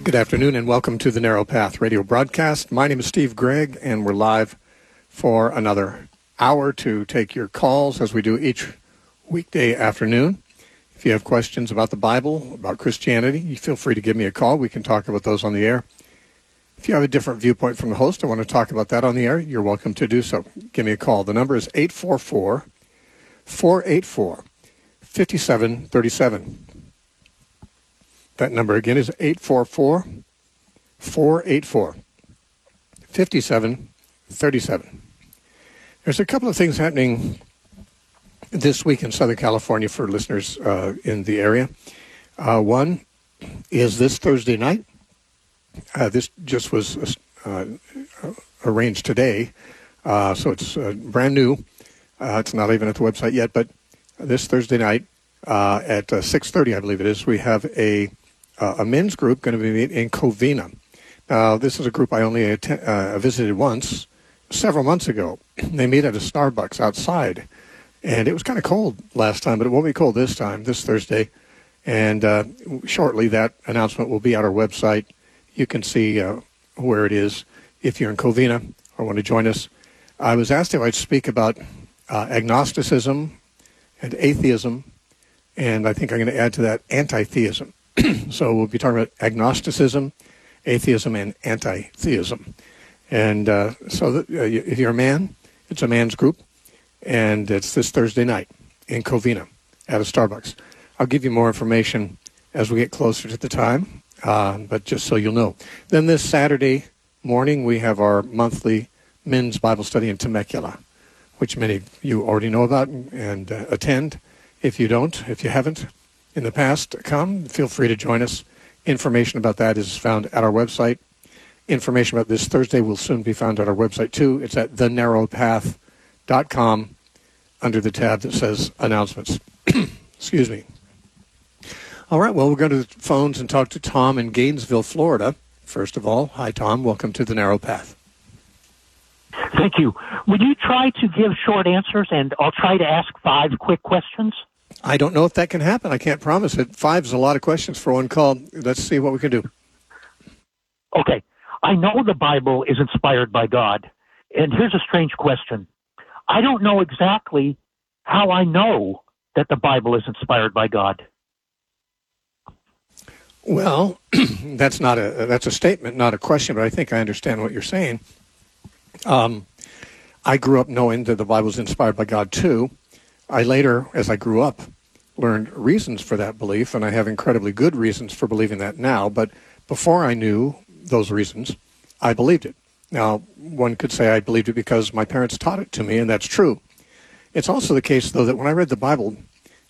Good afternoon and welcome to the Narrow Path radio broadcast. My name is Steve Gregg and we're live for another hour to take your calls as we do each weekday afternoon. If you have questions about the Bible, about Christianity, you feel free to give me a call. We can talk about those on the air. If you have a different viewpoint from the host and want to talk about that on the air, you're welcome to do so. Give me a call. The number is 844-484-5737. That number again is 844-484-5737. There's a couple of things happening this week in Southern California for listeners in the area. One is this Thursday night. This just was arranged today, so it's brand new. It's not even at the website yet, but this Thursday night at 6:30, I believe it is, we have a men's group going to be meeting in Covina. Now, this is a group I only visited once, several months ago. They meet at a Starbucks outside, and it was kind of cold last time, but it won't be cold this time, this Thursday. And shortly, that announcement will be on our website. You can see where it is if you're in Covina or want to join us. I was asked if I'd speak about agnosticism and atheism, and I think I'm going to add to that anti-theism. So we'll be talking about agnosticism, atheism, and anti-theism. And if you're a man, it's a man's group, and it's this Thursday night in Covina at a Starbucks. I'll give you more information as we get closer to the time, but just so you'll know. Then this Saturday morning, we have our monthly men's Bible study in Temecula, which many of you already know about and attend. If you haven't in the past, feel free to join us. Information about that is found at our website. Information about this Thursday will soon be found at our website, too. It's at thenarrowpath.com under the tab that says Announcements. Excuse me. All right, well, we're going to the phones and talk to Tom in Gainesville, Florida. First of all, hi, Tom. Welcome to the Narrow Path. Thank you. Would you try to give short answers, and I'll try to ask 5 quick questions? I don't know if that can happen. I can't promise it. 5 is a lot of questions for one call. Let's see what we can do. Okay. I know the Bible is inspired by God, and here's a strange question. I don't know exactly how I know that the Bible is inspired by God. Well, that's a statement, not a question, but I think I understand what you're saying. I grew up knowing that the Bible is inspired by God, too. I later, as I grew up, learned reasons for that belief, and I have incredibly good reasons for believing that now. But before I knew those reasons, I believed it. Now, one could say I believed it because my parents taught it to me, and that's true. It's also the case, though, that when I read the Bible,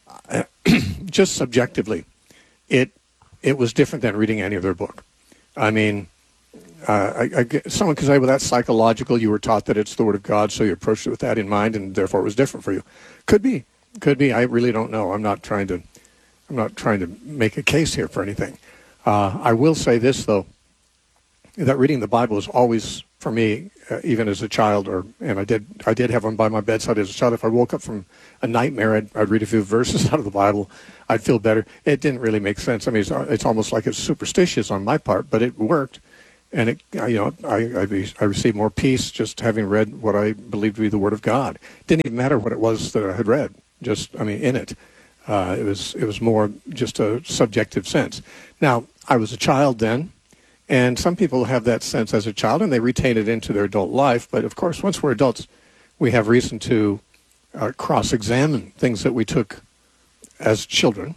just subjectively, it was different than reading any other book. I mean, someone could say, well, that's psychological. You were taught that it's the Word of God, so you approached it with that in mind, and therefore it was different for you. Could be. I really don't know. I'm not trying to make a case here for anything. I will say this, though, that reading the Bible is always, for me, even as a child, and I did have one by my bedside as a child. If I woke up from a nightmare, I'd read a few verses out of the Bible. I'd feel better. It didn't really make sense. I mean, it's almost like it's superstitious on my part, but it worked. And I received more peace just having read what I believed to be the Word of God. It didn't even matter what it was that I had read. In it, it was more just a subjective sense. Now, I was a child then, and some people have that sense as a child, and they retain it into their adult life. But of course, once we're adults, we have reason to cross-examine things that we took as children,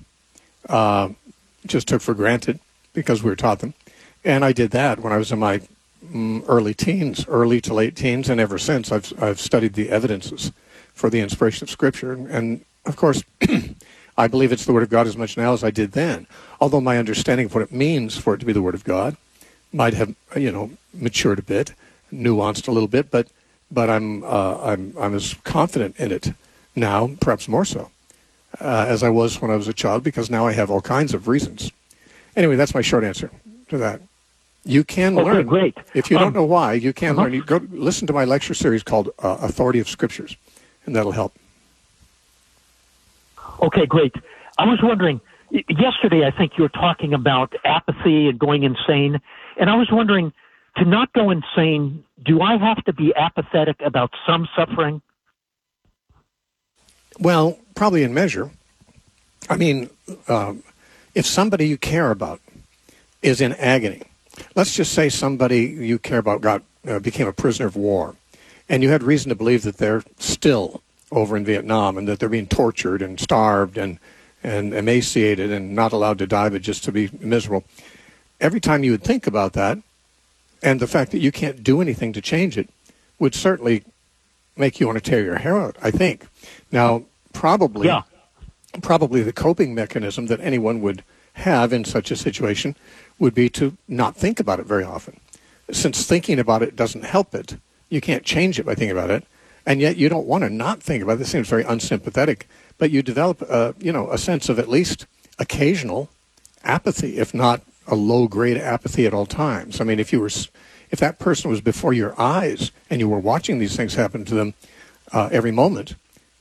just took for granted because we were taught them. And I did that when I was in my early to late teens, and ever since I've studied the evidences for the inspiration of Scripture. And of course, I believe it's the Word of God as much now as I did then. Although my understanding of what it means for it to be the Word of God might have, matured a bit, nuanced a little bit, but I'm as confident in it now, perhaps more so, as I was when I was a child, because now I have all kinds of reasons. Anyway, that's my short answer to that. You can learn. Great. If you don't know why, you can learn. You go listen to my lecture series called Authority of Scriptures, and that'll help. Okay, great. I was wondering, Yesterday, I think you were talking about apathy and going insane. And I was wondering, to not go insane, do I have to be apathetic about some suffering? Well, probably in measure. I mean, if somebody you care about is in agony, let's just say somebody you care about became a prisoner of war, and you had reason to believe that they're still over in Vietnam and that they're being tortured and starved and emaciated and not allowed to die but just to be miserable. Every time you would think about that, and the fact that you can't do anything to change it, would certainly make you want to tear your hair out, I think. Now, probably the coping mechanism that anyone would have in such a situation would be to not think about it very often. Since thinking about it doesn't help it, you can't change it by thinking about it, and yet you don't want to not think about it. This seems very unsympathetic, but you develop a sense of at least occasional apathy, if not a low-grade apathy at all times. I mean, if that person was before your eyes and you were watching these things happen to them every moment,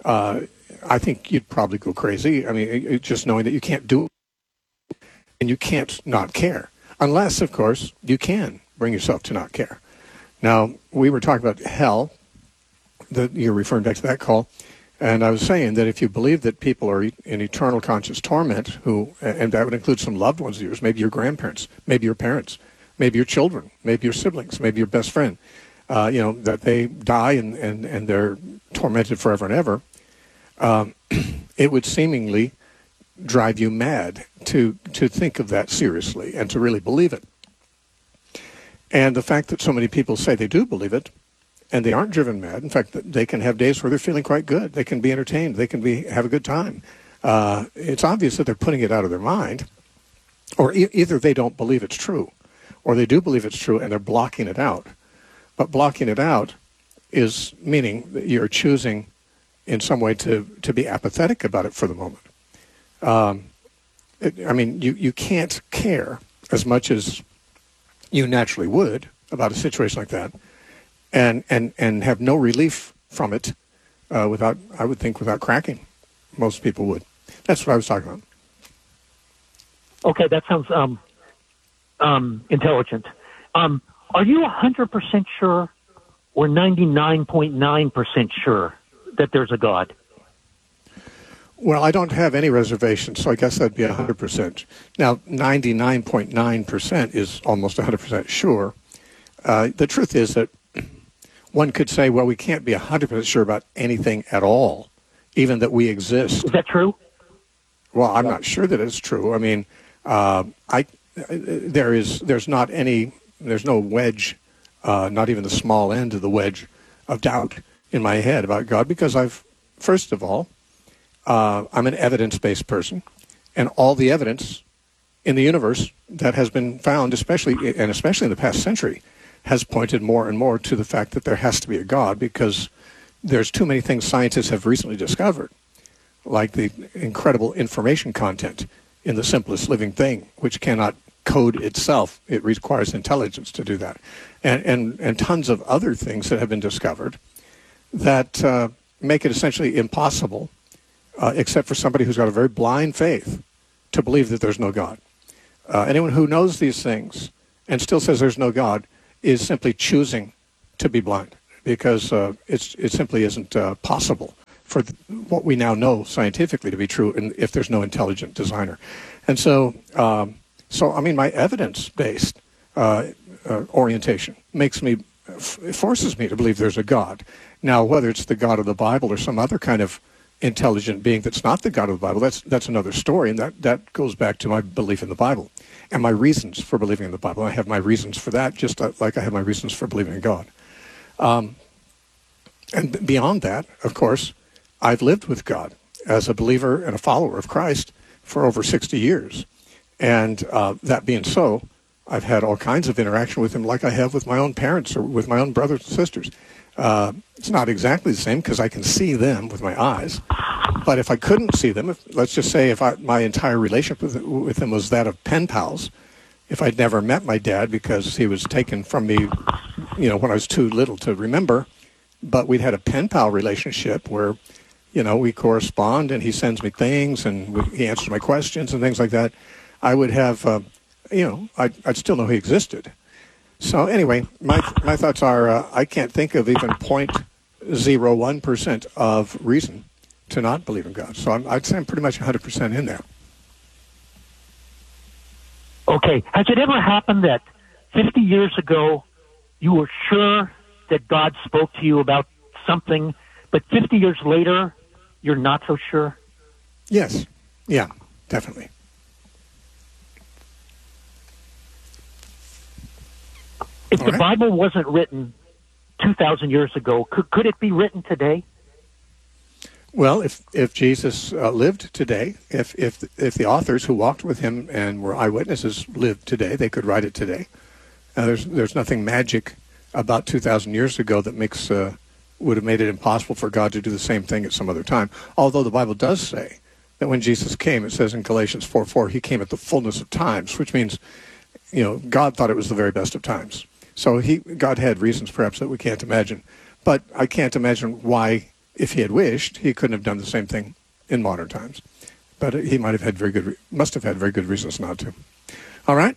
I think you'd probably go crazy. I mean, just knowing that you can't do it and you can't not care. Unless, of course, you can bring yourself to not care. Now, we were talking about hell, that you're referring back to that call, and I was saying that if you believe that people are in eternal conscious torment, and that would include some loved ones of yours, maybe your grandparents, maybe your parents, maybe your children, maybe your siblings, maybe your best friend, that they die and they're tormented forever and ever, it would seemingly drive you mad to think of that seriously and to really believe it. And the fact that so many people say they do believe it, and they aren't driven mad. In fact, they can have days where they're feeling quite good. They can be entertained. They can have a good time. It's obvious that they're putting it out of their mind, or either they don't believe it's true, or they do believe it's true and they're blocking it out. But blocking it out is meaning that you're choosing in some way to be apathetic about it for the moment. You can't care as much as you naturally would about a situation like that, and have no relief from it without cracking. Most people would. That's what I was talking about. Okay, that sounds intelligent. Are you 100% sure or 99.9% sure that there's a God? Well, I don't have any reservations, so I guess that'd be 100%. Now, 99.9% is almost 100% sure. The truth is that one could say, well, we can't be 100% sure about anything at all, even that we exist. Is that true? Well, I'm not sure that it's true. I mean, there's no wedge, not even the small end of the wedge of doubt in my head about God, because first of all, I'm an evidence-based person, and all the evidence in the universe that has been found, especially in the past century, has pointed more and more to the fact that there has to be a God, because there's too many things scientists have recently discovered, like the incredible information content in the simplest living thing, which cannot code itself. It requires intelligence to do that. And tons of other things that have been discovered that make it essentially impossible, except for somebody who's got a very blind faith, to believe that there's no God. Anyone who knows these things and still says there's no God is simply choosing to be blind, because it simply isn't possible for what we now know scientifically to be true, and if there's no intelligent designer. And so I mean, my evidence-based orientation forces me to believe there's a God. Now, whether it's the God of the Bible or some other kind of intelligent being that's not the God of the Bible, that's another story, and that goes back to my belief in the Bible and my reasons for believing in the Bible. I have my reasons for that, just like I have my reasons for believing in God. And beyond that, of course, I've lived with God as a believer and a follower of Christ for over 60 years. And that being so, I've had all kinds of interaction with him, like I have with my own parents or with my own brothers and sisters. It's not exactly the same because I can see them with my eyes. But if I couldn't see them, let's just say my entire relationship with them was that of pen pals, if I'd never met my dad because he was taken from me, when I was too little to remember, but we'd had a pen pal relationship where we correspond, and he sends me things, and he answers my questions and things like that, I would have, I'd still know he existed. So anyway, my thoughts are I can't think of even 0.01% of reason to not believe in God. So I'd say I'm pretty much 100% in there. Okay. Has it ever happened that 50 years ago you were sure that God spoke to you about something, but 50 years later you're not so sure? Yes. Yeah, definitely. If the Bible wasn't written 2,000 years ago, could it be written today? Well, if Jesus lived today, if the authors who walked with him and were eyewitnesses lived today, they could write it today. There's nothing magic about 2,000 years ago that would have made it impossible for God to do the same thing at some other time. Although the Bible does say that when Jesus came, it says in Galatians 4:4, he came at the fullness of times, which means, God thought it was the very best of times. So God had reasons perhaps that we can't imagine. But I can't imagine why, if he had wished, he couldn't have done the same thing in modern times. But he must have had very good reasons not to. All right?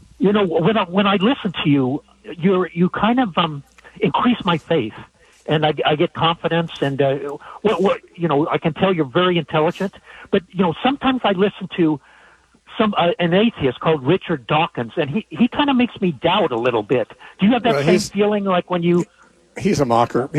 When I listen to you, you kind of increase my faith, and I get confidence, and I can tell you're very intelligent. But sometimes I listen to an atheist called Richard Dawkins, and he kind of makes me doubt a little bit. Do you have that same feeling like when you? He's a mocker.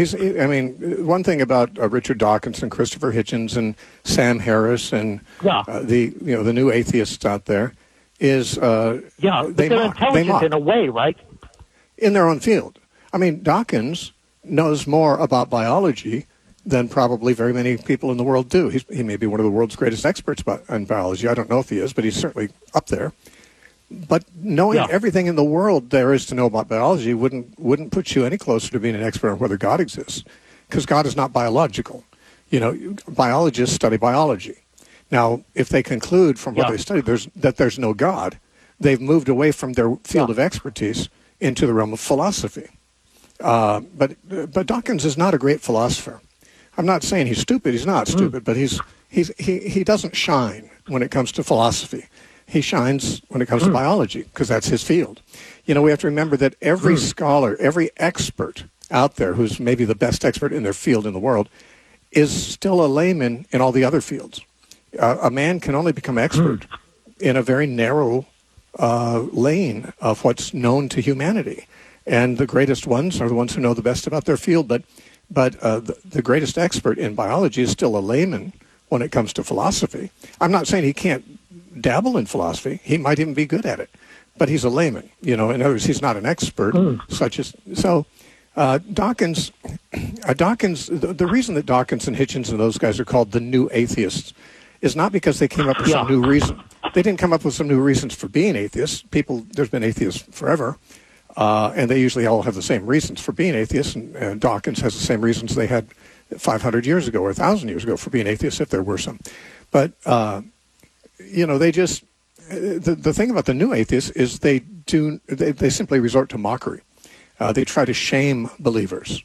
One thing about Richard Dawkins and Christopher Hitchens and Sam Harris and the new atheists out there is they're intelligent in a way, right? In their own field. Dawkins knows more about biology than probably very many people in the world do. He may be one of the world's greatest experts in biology. I don't know if he is, but he's certainly up there. But knowing everything in the world there is to know about biology wouldn't put you any closer to being an expert on whether God exists, because God is not biological. Biologists study biology. Now, if they conclude from what they study that there's no God, they've moved away from their field of expertise into the realm of philosophy. But Dawkins is not a great philosopher. I'm not saying he's stupid. He's not stupid, but he doesn't shine when it comes to philosophy. He shines when it comes to biology, because that's his field. We have to remember that every scholar, every expert out there who's maybe the best expert in their field in the world is still a layman in all the other fields. A man can only become expert in a very narrow lane of what's known to humanity. And the greatest ones are the ones who know the best about their field. But the greatest expert in biology is still a layman when it comes to philosophy. I'm not saying he can't dabble in philosophy. He might even be good at it. But he's a layman. In other words, he's not an expert. Dawkins, the reason that Dawkins and Hitchens and those guys are called the new atheists is not because they came up with some new reason. They didn't come up with some new reasons for being atheists. There's been atheists forever. And they usually all have the same reasons for being atheists, and Dawkins has the same reasons they had 500 years ago or 1,000 years ago for being atheists, if there were some. But, they just, the thing about the new atheists is they simply resort to mockery. They try to shame believers.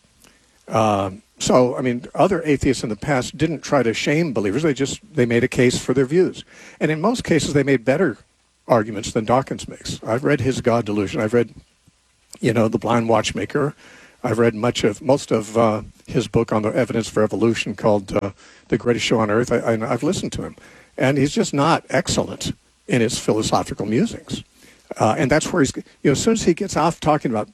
Other atheists in the past didn't try to shame believers. They made a case for their views. And in most cases, they made better arguments than Dawkins makes. I've read his God Delusion. I've read The Blind Watchmaker. I've read most of his book on the evidence for evolution called The Greatest Show on Earth. I've listened to him. And he's just not excellent in his philosophical musings. And that's where as soon as he gets off talking about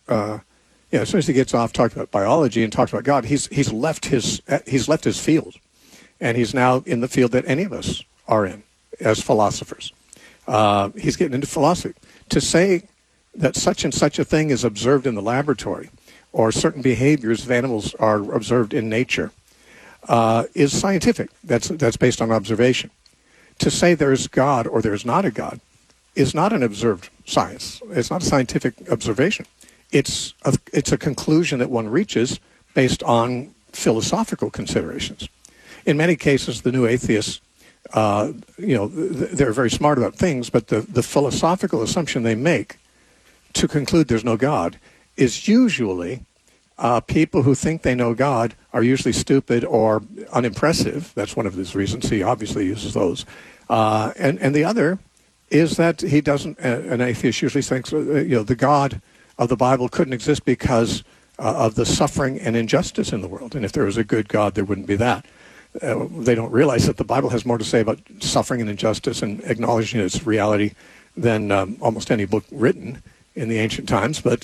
biology and talks about God, he's left his field. And he's now in the field that any of us are in as philosophers. He's getting into philosophy. To say that such and such a thing is observed in the laboratory, or certain behaviors of animals are observed in nature, is scientific. That's based on observation. To say there's God or there's not a God is not an observed science. It's not a scientific observation. It's a conclusion that one reaches based on philosophical considerations. In many cases, the new atheists, they're very smart about things, but the philosophical assumption they make to conclude there's no God is usually people who think they know God are usually stupid or unimpressive. That's one of his reasons. He obviously uses those. And the other is that he doesn't, an atheist usually thinks, the God of the Bible couldn't exist because of the suffering and injustice in the world. And if there was a good God, there wouldn't be that. They don't realize that the Bible has more to say about suffering and injustice and acknowledging its reality than almost any book written in the ancient times. But,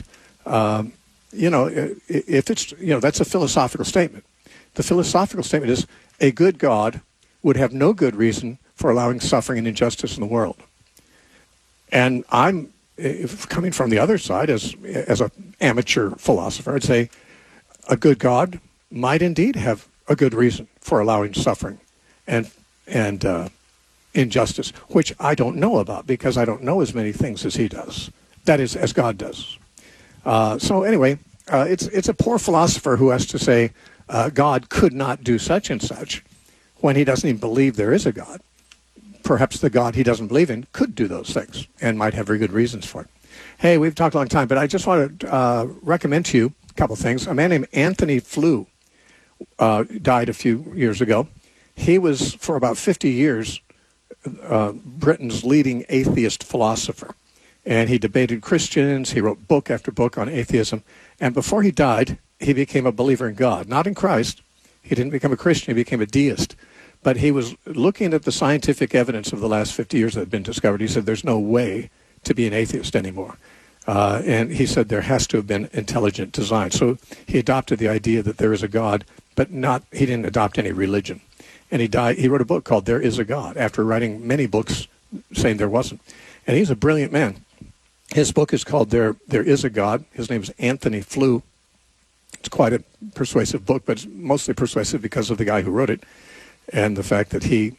if it's, that's a philosophical statement. The philosophical statement is a good God would have no good reason for allowing suffering and injustice in the world. And I'm coming from the other side as an amateur philosopher. I'd say a good God might indeed have a good reason for allowing suffering and injustice, which I don't know about because I don't know as many things as he does. That is, as God does. So anyway, it's a poor philosopher who has to say God could not do such and such when he doesn't even believe there is a God. Perhaps the God he doesn't believe in could do those things and might have very good reasons for it. Hey, we've talked a long time, but I just want to recommend to you a couple things. A man named Anthony Flew died a few years ago. He was, for about 50 years, Britain's leading atheist philosopher. And he debated Christians. He wrote book after book on atheism. And before he died, he became a believer in God. Not in Christ. He didn't become a Christian. He became a deist. But he was looking at the scientific evidence of the last 50 years that had been discovered. He said there's no way to be an atheist anymore. And he said there has to have been intelligent design. So he adopted the idea that there is a God, but he didn't adopt any religion. And he died. He wrote a book called There Is a God, after writing many books saying there wasn't. And he's a brilliant man. His book is called There Is a God. His name is Anthony Flew. It's quite a persuasive book, but it's mostly persuasive because of the guy who wrote it and the fact that he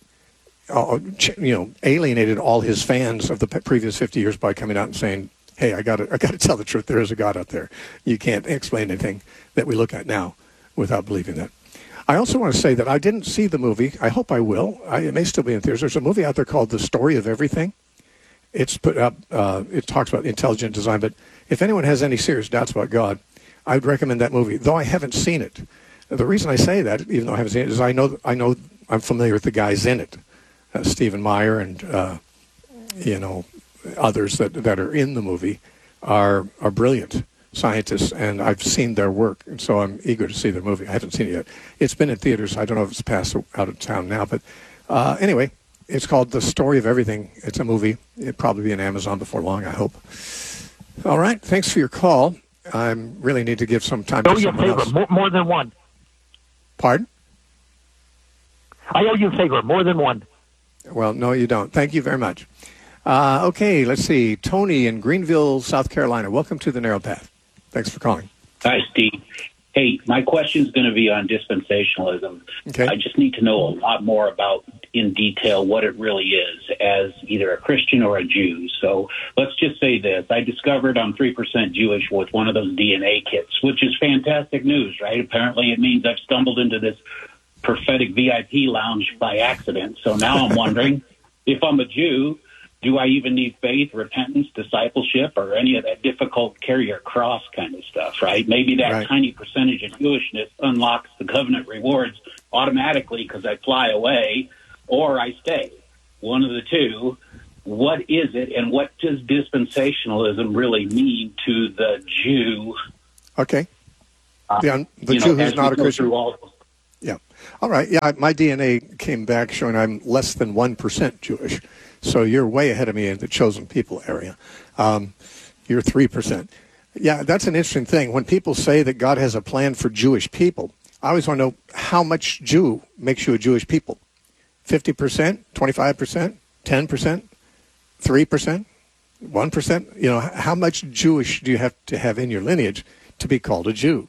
alienated all his fans of the previous 50 years by coming out and saying, hey, I got to tell the truth. There is a God out there. You can't explain anything that we look at now without believing that. I also want to say that I didn't see the movie. I hope I will. It may still be in theaters. There's a movie out there called The Story of Everything. It's put up. It talks about intelligent design. But if anyone has any serious doubts about God, I would recommend that movie, though I haven't seen it. The reason I say that, even though I haven't seen it, is I know I'm familiar with the guys in it, Stephen Meyer and others that are in the movie are brilliant scientists, and I've seen their work, and so I'm eager to see their movie. I haven't seen it yet. It's been in theaters. I don't know if it's passed out of town now, but anyway, it's called The Story of Everything. It's a movie. It'll probably be on Amazon before long, I hope. All right. Thanks for your call. I really need to give some time to someone else. More than one. Pardon? I owe you a favor, more than one. Well, no, you don't. Thank you very much. Okay, let's see. Tony in Greenville, South Carolina. Welcome to the Narrow Path. Thanks for calling. Hi, Steve. Hey, my question is going to be on dispensationalism. Okay. I just need to know a lot more about, in detail, what it really is as either a Christian or a Jew. So let's just say this. I discovered I'm 3% Jewish with one of those DNA kits, which is fantastic news, right? Apparently it means I've stumbled into this prophetic VIP lounge by accident. So now I'm wondering, if I'm a Jew, do I even need faith, repentance, discipleship, or any of that difficult carry your cross kind of stuff, right? Maybe that tiny percentage of Jewishness unlocks the covenant rewards automatically because I fly away or I stay. One of the two. What is it, and what does dispensationalism really mean to the Jew? Okay. The Jew who's not a Christian. Yeah. All right. Yeah, my DNA came back showing I'm less than 1% Jewish. So you're way ahead of me in the chosen people area. You're 3%. Yeah, that's an interesting thing. When people say that God has a plan for Jewish people, I always want to know how much Jew makes you a Jewish people. 50%, 25%, 10%, 3%, 1%? How much Jewish do you have to have in your lineage to be called a Jew?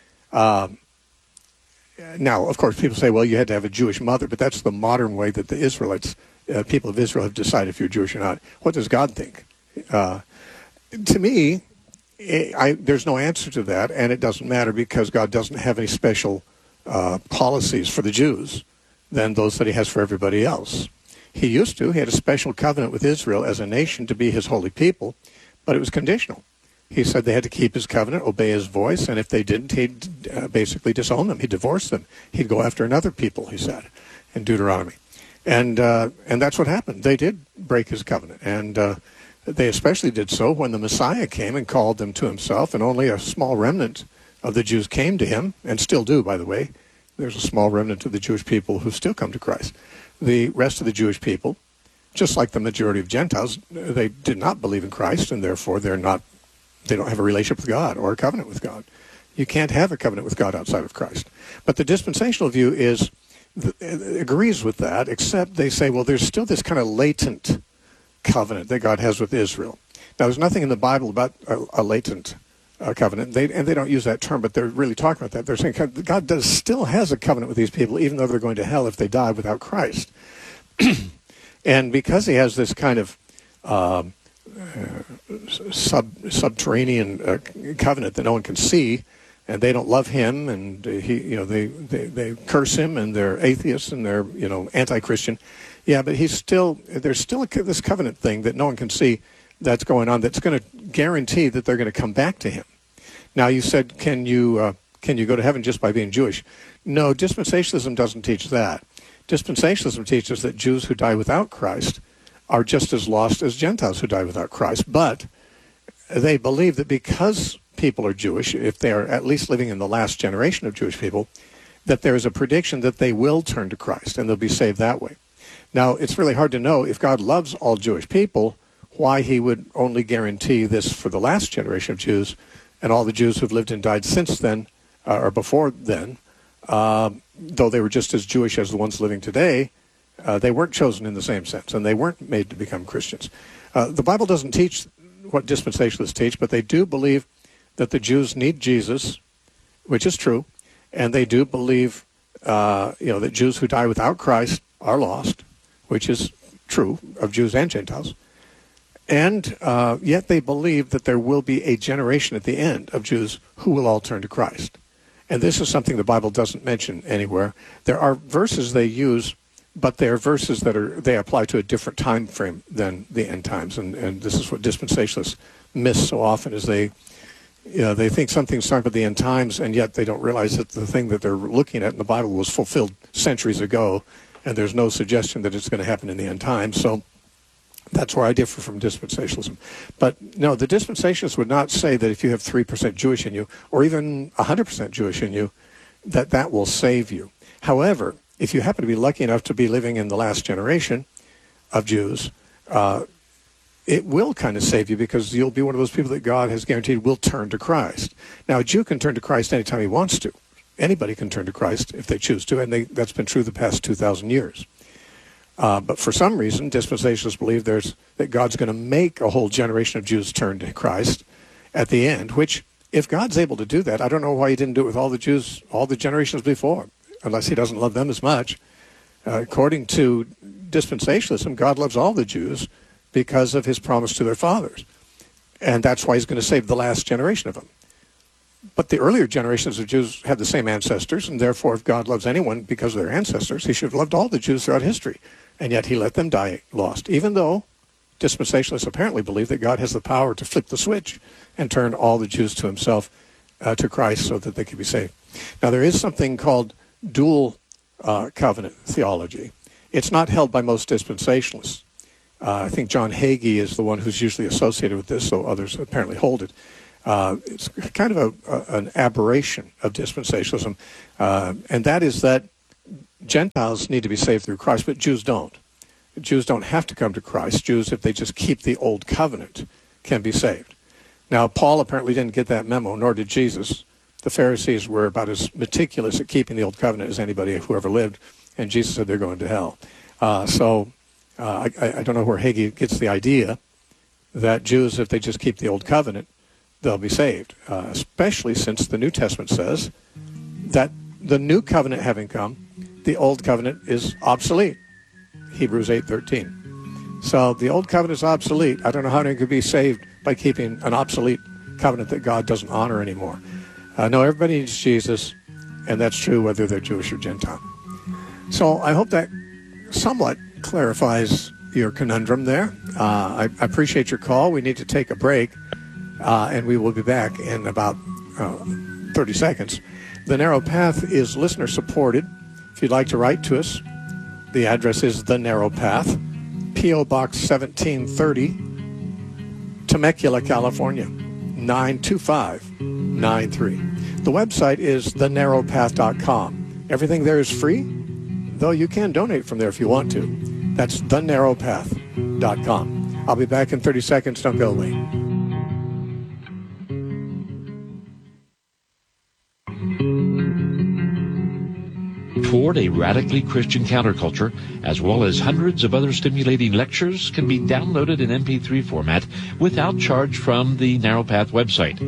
Now, of course, people say, well, you had to have a Jewish mother, but that's the modern way that the Israelites, people of Israel, have decided if you're Jewish or not. What does God think? To me, there's no answer to that, and it doesn't matter because God doesn't have any special policies for the Jews than those that he has for everybody else. He used to. He had a special covenant with Israel as a nation to be his holy people, but it was conditional. He said they had to keep his covenant, obey his voice, and if they didn't, he'd basically disown them. He'd divorce them. He'd go after another people, he said, in Deuteronomy. And that's what happened. They did break his covenant, and they especially did so when the Messiah came and called them to himself, and only a small remnant of the Jews came to him, and still do, by the way. There's a small remnant of the Jewish people who still come to Christ. The rest of the Jewish people, just like the majority of Gentiles, they did not believe in Christ, and therefore they don't have a relationship with God or a covenant with God. You can't have a covenant with God outside of Christ. But the dispensational view agrees with that, except they say, well, there's still this kind of latent covenant that God has with Israel. Now, there's nothing in the Bible about a latent covenant, and they don't use that term, but they're really talking about that. They're saying God still has a covenant with these people, even though they're going to hell if they die without Christ. And because he has this kind of subterranean covenant that no one can see, and they don't love him, and they curse him, and they're atheists, and they're anti-Christian. Yeah, but there's still this covenant thing that no one can see that's going on, that's going to guarantee that they're going to come back to him. Now, you said, can you go to heaven just by being Jewish? No, dispensationalism doesn't teach that. Dispensationalism teaches that Jews who die without Christ are just as lost as Gentiles who die without Christ. But they believe that because people are Jewish, if they are at least living in the last generation of Jewish people, that there is a prediction that they will turn to Christ and they'll be saved that way. Now, it's really hard to know if God loves all Jewish people, why he would only guarantee this for the last generation of Jews, and all the Jews who've lived and died since then, or before then, though they were just as Jewish as the ones living today, they weren't chosen in the same sense, and they weren't made to become Christians. The Bible doesn't teach what dispensationalists teach, but they do believe that the Jews need Jesus, which is true, and they do believe that Jews who die without Christ are lost, which is true of Jews and Gentiles. And yet they believe that there will be a generation at the end of Jews who will all turn to Christ. And this is something the Bible doesn't mention anywhere. There are verses they use, but they are verses that they apply to a different time frame than the end times. And this is what dispensationalists miss so often, is they think something's talking about the end times, and yet they don't realize that the thing that they're looking at in the Bible was fulfilled centuries ago, and there's no suggestion that it's going to happen in the end times. So that's where I differ from dispensationalism. But no, the dispensationalists would not say that if you have 3% Jewish in you, or even 100% Jewish in you, that will save you. However, if you happen to be lucky enough to be living in the last generation of Jews, it will kind of save you, because you'll be one of those people that God has guaranteed will turn to Christ. Now, a Jew can turn to Christ anytime he wants to. Anybody can turn to Christ if they choose to, and that's been true the past 2,000 years. But for some reason, dispensationalists believe that God's going to make a whole generation of Jews turn to Christ at the end, which, if God's able to do that, I don't know why he didn't do it with all the Jews, all the generations before, unless he doesn't love them as much. According to dispensationalism, God loves all the Jews because of his promise to their fathers. And that's why he's going to save the last generation of them. But the earlier generations of Jews had the same ancestors, and therefore if God loves anyone because of their ancestors, he should have loved all the Jews throughout history. And yet he let them die lost, even though dispensationalists apparently believe that God has the power to flip the switch and turn all the Jews to himself, to Christ, so that they could be saved. Now, there is something called dual covenant theology. It's not held by most dispensationalists. I think John Hagee is the one who's usually associated with this, so others apparently hold it. It's kind of an aberration of dispensationalism, and that is that Gentiles need to be saved through Christ, but Jews don't. Jews don't have to come to Christ. Jews, if they just keep the old covenant, can be saved. Now, Paul apparently didn't get that memo, nor did Jesus. The Pharisees were about as meticulous at keeping the old covenant as anybody who ever lived, and Jesus said they're going to hell. I don't know where Hagee gets the idea that Jews, if they just keep the old covenant, they'll be saved, especially since the New Testament says that the new covenant having come, the old covenant is obsolete. Hebrews 8:13. So the old covenant is obsolete. I don't know how anyone could be saved by keeping an obsolete covenant that God doesn't honor anymore. No, everybody needs Jesus, and that's true whether they're Jewish or Gentile. So I hope that somewhat clarifies your conundrum there. I appreciate your call. We need to take a break. and we will be back in about 30 seconds. The Narrow Path is listener supported. If you'd like to write to us, the address is The Narrow Path, P.O. Box 1730, Temecula, California, 92593. The website is thenarrowpath.com. Everything there is free, though you can donate from there if you want to. That's thenarrowpath.com. I'll be back in 30 seconds. Don't go away. Toward a Radically Christian Counterculture, as well as hundreds of other stimulating lectures, can be downloaded in MP3 format without charge from the Narrow Path website,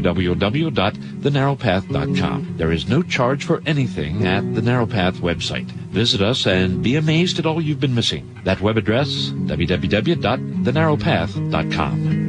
www.thenarrowpath.com. There is no charge for anything at the Narrow Path website. Visit us and be amazed at all you've been missing. That web address, www.thenarrowpath.com.